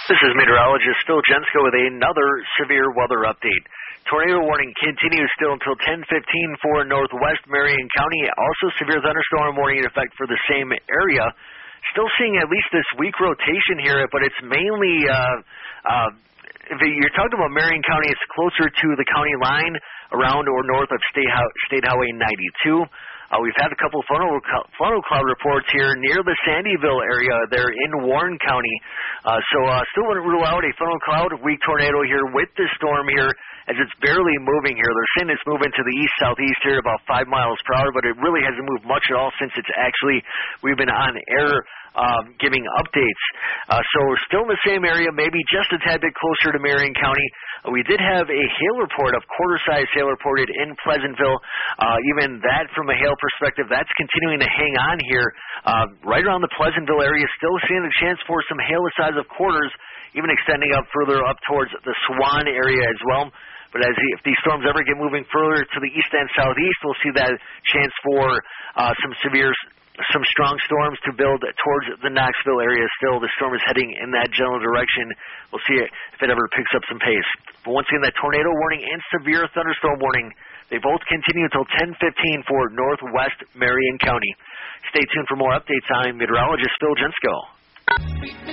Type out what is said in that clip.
This is meteorologist Phil Jensko with another severe weather update. Tornado warning continues still until 10:15 for northwest Marion County. Also severe thunderstorm warning in effect for the same area. Still seeing at least this weak rotation here, but it's mainly, if you're talking about Marion County, it's closer to the county line around or north of State Highway 92. We've had a couple funnel cloud reports here near the Sandyville area there in Warren County. So still wouldn't rule out a funnel cloud, weak tornado here with this storm here as it's barely moving here. They're saying it's moving to the east-southeast here about 5 miles per hour, but it really hasn't moved much at all since we've been on air giving updates. So we're still in the same area, maybe just a tad bit closer to Marion County. We did have a hail report of quarter-size hail reported in Pleasantville. Even that, from a hail perspective, that's continuing to hang on here. Right around the Pleasantville area, still seeing a chance for some hail the size of quarters, even extending up further up towards the Swan area as well. But if these storms ever get moving further to the east and southeast, we'll see that chance for some strong storms to build towards the Knoxville area. Still, the storm is heading in that general direction. We'll see if it ever picks up some pace. But once again, that tornado warning and severe thunderstorm warning, they both continue until 10:15 for northwest Marion County. Stay tuned for more updates. I'm meteorologist Phil Jensko.